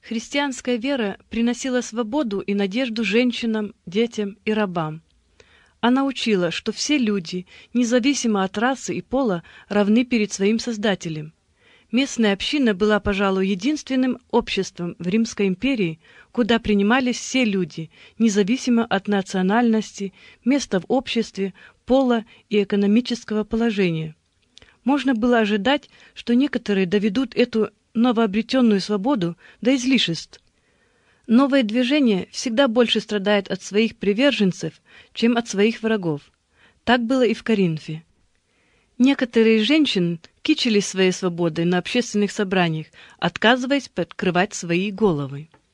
Христианская вера приносила свободу и надежду женщинам, детям и рабам. Она учила, что все люди, независимо от расы и пола, равны перед своим Создателем. Местная община была, пожалуй, единственным обществом в Римской империи, куда принимались все люди, независимо от национальности, места в обществе, пола и экономического положения. Можно было ожидать, что некоторые доведут эту новообретенную свободу до излишеств. Новое движение всегда больше страдает от своих приверженцев, чем от своих врагов. Так было и в Коринфе. Некоторые женщины кичились своей свободой на общественных собраниях, отказываясь подкрывать свои головы.